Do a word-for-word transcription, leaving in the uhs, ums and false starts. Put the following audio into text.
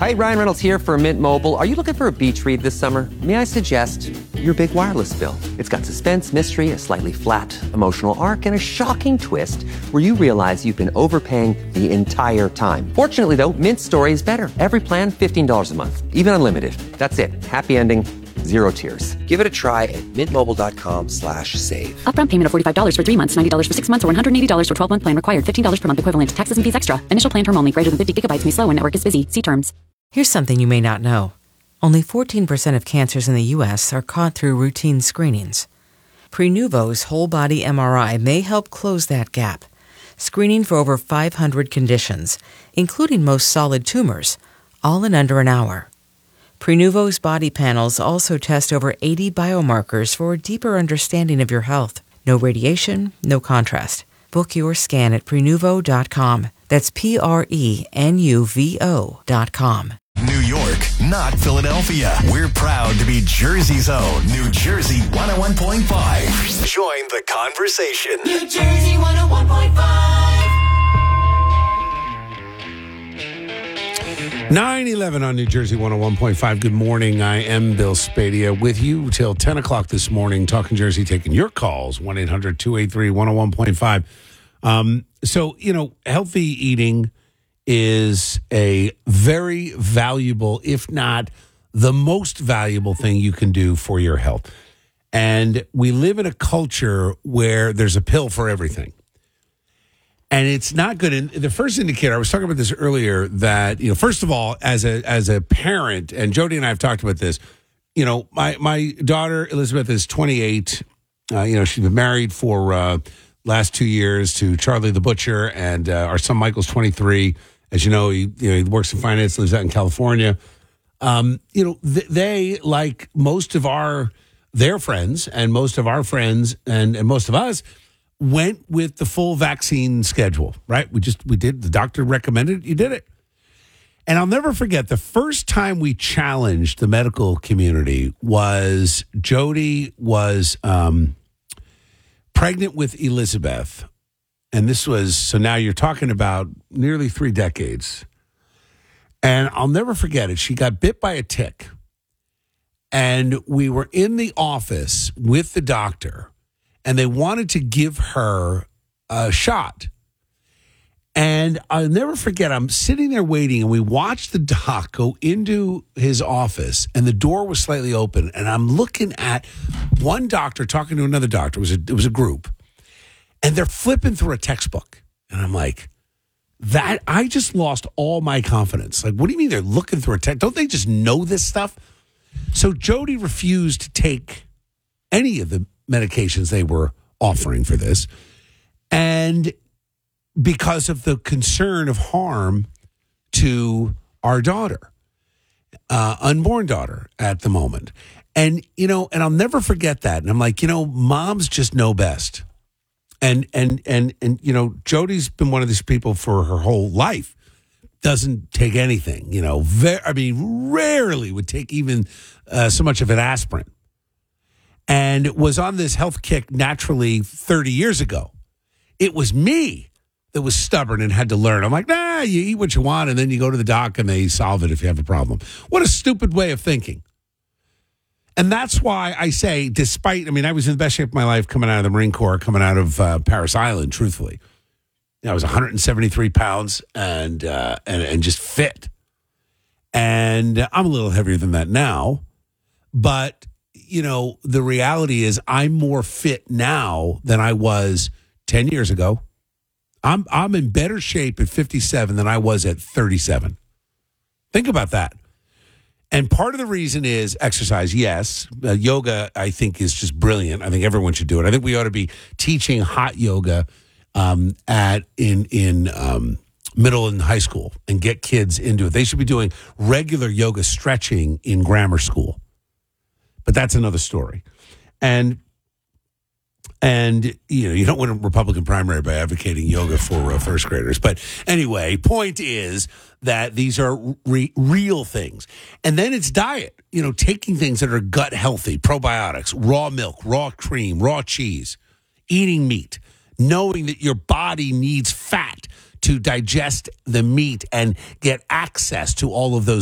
Hi, Ryan Reynolds here for Mint Mobile. Are you looking for a beach read this summer? May I suggest your big wireless bill? It's got suspense, mystery, a slightly flat emotional arc, and a shocking twist where you realize you've been overpaying the entire time. Fortunately, though, Mint's story is better. Every plan, fifteen dollars a month, even unlimited. That's it. Happy ending, zero tears. Give it a try at mintmobile.com slash save. Upfront payment of forty-five dollars for three months, ninety dollars for six months, or one hundred eighty dollars for twelve-month plan required. fifteen dollars per month equivalent. Taxes and fees extra. Initial plan term only. Greater than fifty gigabytes may slow when network is busy. See terms. Here's something you may not know. Only fourteen percent of cancers in the U S are caught through routine screenings. Prenuvo's whole-body M R I may help close that gap, screening for over five hundred conditions, including most solid tumors, all in under an hour. Prenuvo's body panels also test over eighty biomarkers for a deeper understanding of your health. No radiation, no contrast. Book your scan at Prenuvo dot com. That's P R E N U V O dot com. New York, not Philadelphia. We're proud to be Jersey's own New Jersey one oh one point five. Join the conversation. New Jersey one oh one point five. nine eleven on New Jersey one oh one point five. Good morning. I am Bill Spadia with you till ten o'clock this morning, talking Jersey, taking your calls, one eight hundred two eight three one oh one point five. Um, so, you know, healthy eating is a very valuable, if not the most valuable thing you can do for your health. And we live in a culture where there's a pill for everything. And it's not good. And the first indicator, I was talking about this earlier, that, you know, first of all, as a as a parent, and Jody and I have talked about this, you know, my, my daughter, Elizabeth, is twenty-eight. Uh, you know, she's been married for uh, last two years to Charlie the Butcher, and uh, our son Michael's twenty-three. As you know, he, you know, he works in finance, lives out in California. Um, you know, th- they, like most of our, their friends and most of our friends and, and most of us, went with the full vaccine schedule, right? We just, we did, the doctor recommended it, you did it. And I'll never forget, the first time we challenged the medical community was Jody was um, pregnant with Elizabeth. And this was, so now you're talking about nearly three decades. And I'll never forget it. She got bit by a tick. And we were in the office with the doctor, and they wanted to give her a shot. And I'll never forget, I'm sitting there waiting, and we watched the doc go into his office, and the door was slightly open. And I'm looking at one doctor talking to another doctor. It was a, it was a group. And they're flipping through a textbook. And I'm like, that, I just lost all my confidence. Like, what do you mean they're looking through a text? Don't they just know this stuff? So Jody refused to take any of the medications they were offering for this. And because of the concern of harm to our daughter, uh, unborn daughter at the moment. And, you know, and I'll never forget that. And I'm like, you know, moms just know best. And, and, and, and, you know, Jody's been one of these people for her whole life. Doesn't take anything, you know, very, I mean, rarely would take even uh, so much of an aspirin. And was on this health kick naturally thirty years ago. It was me that was stubborn and had to learn. I'm like, nah, you eat what you want and then you go to the doc and they solve it if you have a problem. What a stupid way of thinking. And that's why I say, despite, I mean, I was in the best shape of my life coming out of the Marine Corps, coming out of uh, Paris Island, truthfully. You know, I was one hundred seventy-three pounds and, uh, and, and just fit. And I'm a little heavier than that now. But, you know, the reality is I'm more fit now than I was ten years ago. I'm I'm in better shape at fifty-seven than I was at thirty-seven. Think about that. And part of the reason is exercise, yes. Uh, yoga, I think, is just brilliant. I think everyone should do it. I think we ought to be teaching hot yoga um, at in in um, middle and high school and get kids into it. They should be doing regular yoga stretching in grammar school. But that's another story. And And, you know, you don't win a Republican primary by advocating yoga for uh, first graders. But anyway, point is that these are re- real things. And then it's diet, you know, taking things that are gut healthy, probiotics, raw milk, raw cream, raw cheese, eating meat, knowing that your body needs fat to digest the meat and get access to all of those